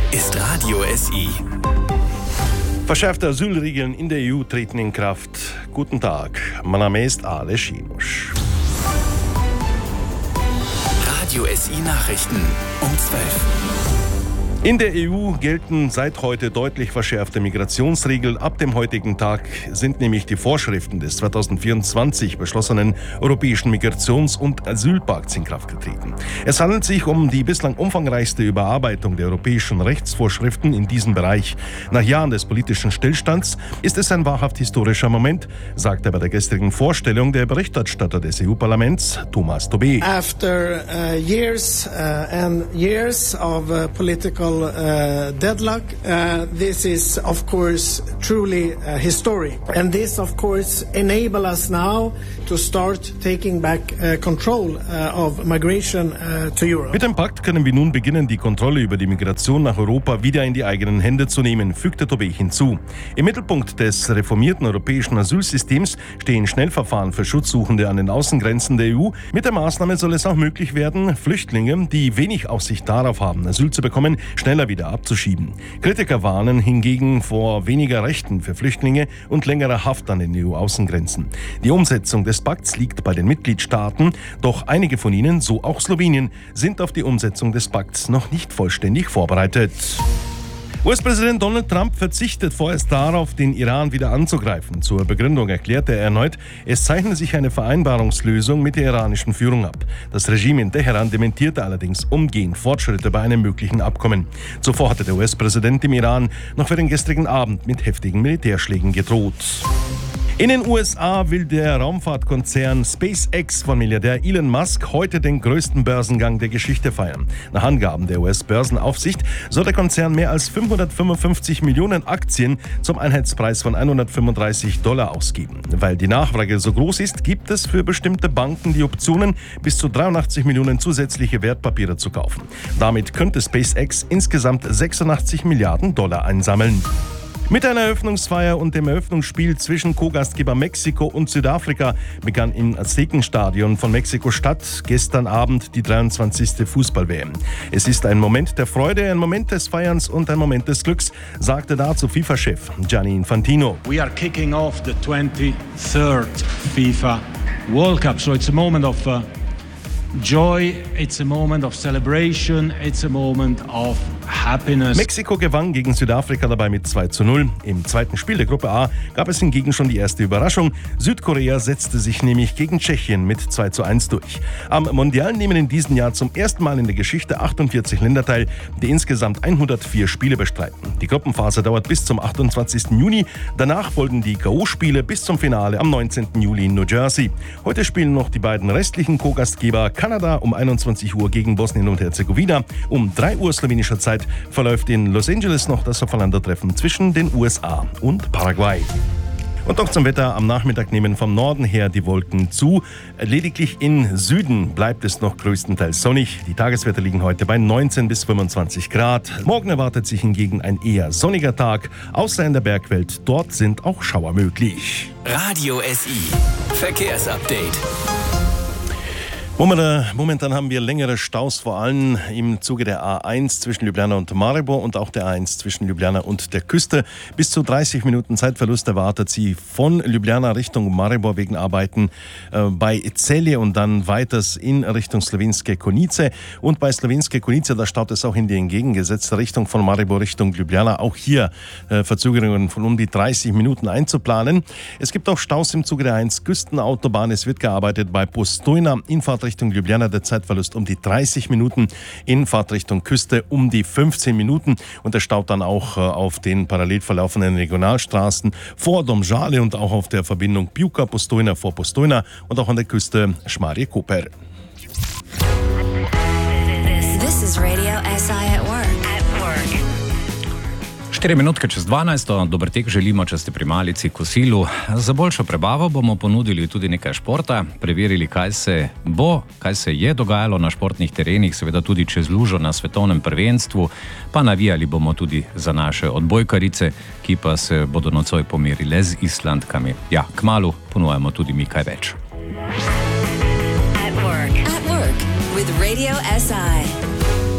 ist Radio SI. Verschärfte Asylregeln in der EU treten in Kraft. Guten Tag, mein Name ist Ale Schimusch. Radio SI Nachrichten um 12. In der EU gelten seit heute deutlich verschärfte Migrationsregeln. Ab dem heutigen Tag sind nämlich die Vorschriften des 2024 beschlossenen Europäischen Migrations- und Asylpakts in Kraft getreten. Es handelt sich um die bislang umfangreichste Überarbeitung der europäischen Rechtsvorschriften in diesem Bereich. Nach Jahren des politischen Stillstands ist es ein wahrhaft historischer Moment, sagte bei der gestrigen Vorstellung der Berichterstatter des EU-Parlaments, Thomas Tobé. After years and years of political deadlock, this is of course truly historic, and this of course enable us now to start taking back control of migration to Europe. Mit dem Pakt können wir nun beginnen, die Kontrolle über die Migration nach Europa wieder in die eigenen Hände zu nehmen, fügte Tobé hinzu. Im Mittelpunkt des reformierten europäischen Asylsystems stehen Schnellverfahren für Schutzsuchende an den Außengrenzen der EU. Mit der Maßnahme soll es auch möglich werden, Flüchtlinge, die wenig Aussicht darauf haben, Asyl zu bekommen, schneller wieder abzuschieben. Kritiker warnen hingegen vor weniger Rechten für Flüchtlinge und längerer Haft an den EU-Außengrenzen. Die Umsetzung des Pakts liegt bei den Mitgliedstaaten, doch einige von ihnen, so auch Slowenien, sind auf die Umsetzung des Pakts noch nicht vollständig vorbereitet. US-Präsident Donald Trump verzichtet vorerst darauf, den Iran wieder anzugreifen. Zur Begründung erklärte er erneut, es zeichne sich eine Vereinbarungslösung mit der iranischen Führung ab. Das Regime in Teheran dementierte allerdings umgehend Fortschritte bei einem möglichen Abkommen. Zuvor hatte der US-Präsident dem Iran noch für den gestrigen Abend mit heftigen Militärschlägen gedroht. In den USA will der Raumfahrtkonzern SpaceX von Milliardär Elon Musk heute den größten Börsengang der Geschichte feiern. Nach Angaben der US-Börsenaufsicht soll der Konzern mehr als 555 Millionen Aktien zum Einheitspreis von $135 ausgeben. Weil die Nachfrage so groß ist, gibt es für bestimmte Banken die Optionen, bis zu 83 Millionen zusätzliche Wertpapiere zu kaufen. Damit könnte SpaceX insgesamt $86 Milliarden einsammeln. Mit einer Eröffnungsfeier und dem Eröffnungsspiel zwischen Co-Gastgeber Mexiko und Südafrika begann im Aztekenstadion von Mexiko-Stadt gestern Abend die 23. Fußball-WM. Es ist ein Moment der Freude, ein Moment des Feierns und ein Moment des Glücks, sagte dazu FIFA-Chef Gianni Infantino. We are kicking off the 23rd FIFA World Cup, so it's a moment of joy, it's a moment of celebration, it's a moment of happiness. Mexiko gewann gegen Südafrika dabei mit 2:0. Im zweiten Spiel der Gruppe A gab es hingegen schon die erste Überraschung. Südkorea setzte sich nämlich gegen Tschechien mit 2:1 durch. Am Mundial nehmen in diesem Jahr zum ersten Mal in der Geschichte 48 Länder teil, die insgesamt 104 Spiele bestreiten. Die Gruppenphase dauert bis zum 28. Juni. Danach folgen die K.O.-Spiele bis zum Finale am 19. Juli in New Jersey. Heute spielen noch die beiden restlichen Co-Gastgeber Kanada um 21 Uhr gegen Bosnien und Herzegowina. Um 3 Uhr slowenischer Zeit verläuft in Los Angeles noch das Aufeinandertreffen zwischen den USA und Paraguay. Und noch zum Wetter. Am Nachmittag nehmen vom Norden her die Wolken zu. Lediglich im Süden bleibt es noch größtenteils sonnig. Die Tageswerte liegen heute bei 19 bis 25 Grad. Morgen erwartet sich hingegen ein eher sonniger Tag, außer in der Bergwelt. Dort sind auch Schauer möglich. Radio SI Verkehrsupdate. Momentan haben wir längere Staus, vor allem im Zuge der A1 zwischen Ljubljana und Maribor und auch der A1 zwischen Ljubljana und der Küste. Bis zu 30 Minuten Zeitverlust erwartet sie von Ljubljana Richtung Maribor wegen Arbeiten bei Celje und dann weiters in Richtung Slovenske Konjice. Und bei Slovenske Konjice, da staut es auch in die entgegengesetzte Richtung von Maribor Richtung Ljubljana. Auch hier Verzögerungen von um die 30 Minuten einzuplanen. Es gibt auch Staus im Zuge der A1 Küstenautobahn. Es wird gearbeitet bei Postojna in Fahrtrichtung Ljubljana, der Zeitverlust um die 30 Minuten, in Fahrtrichtung Küste um die 15 Minuten und der staut dann auch auf den parallel verlaufenden Regionalstraßen vor Domžale und auch auf der Verbindung Pjuka-Postojna vor Postojna und auch an der Küste Šmarje-Koper. This is Radio SI at work. 4 minutke čez 12. Dober tek želimo, če ste pri malici kosilu. Za boljšo prebavo bomo ponudili tudi nekaj športa, preverili, kaj se je dogajalo na športnih terenih, seveda tudi čez lužo na svetovnem prvenstvu, pa navijali bomo tudi za naše odbojkarice, ki pa se bodo nocoj pomerile z Islandkami. Ja, kmalu ponujamo tudi mi kaj več. At work with Radio SI.